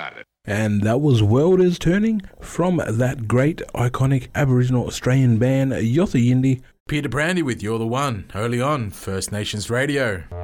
got it. And that was World is Turning from that great, iconic Aboriginal Australian band, Yothu Yindi. Peter Brandy with You're the One, early on First Nations Radio.